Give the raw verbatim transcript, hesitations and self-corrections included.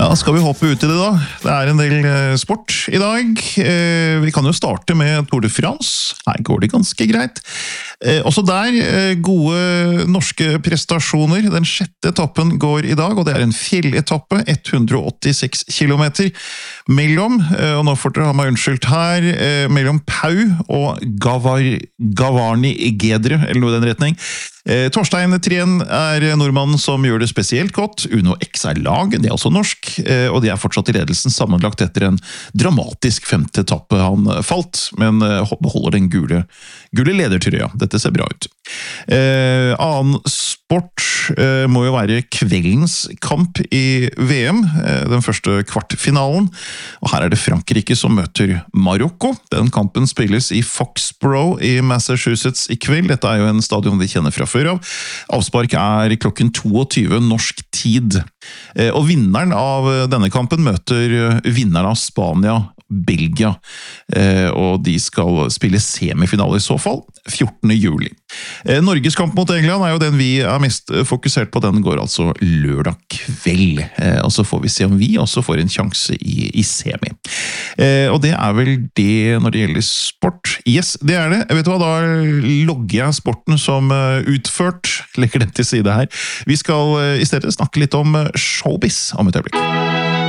Ja, skal vi hoppe ut i det da? Det er en del sport i dag. Vi kan jo starte med Tour de France. Her går det ganske greit. Også der gode norske prestasjoner. Den sjette etappen går i dag, og det er en fjelletappe, hundre og åttiseks kilometer, mellom, og nå får dere ha meg unnskyldt her, mellom Pau og Gavar, Gavarni Gedre, eller noe i den retning. Torstein Trien er nordmannen som gjør det spesielt godt. Uno X er lag, det er også norsk, og de er fortsatt i ledelsen sammenlagt etter en dramatisk femte etappe. Han falt, men beholder den gule, gule ledertrøya. Dette ser bra ut. Eh, annen sport eh, må jo være kveldens kamp i V M, eh, den første kvartfinalen, og her er det Frankrike som møter Marokko. Den kampen spilles i Foxborough i Massachusetts i kveld. Dette er jo en stadion vi kjenner fra før av. Avspark er klokken tjueto norsk tid. Eh, og vinneren av denne kampen møter vinneren av Spania, Belgia, eh, og de skal spille semifinale i så fall, fjortende juli. Eh, Norges kamp mot England er jo den vi er mest fokusert på, den går altså lørdag kveld, eh, og så får vi se om vi også får en sjanse i, i semi. Eh, og det er vel det når det gjelder sport. Yes, det er det. Vet du hva, da logger jeg sporten som uh, utført, legger den til side her. Vi skal uh, i stedet snakke litt om uh, showbiz om et øyeblikk.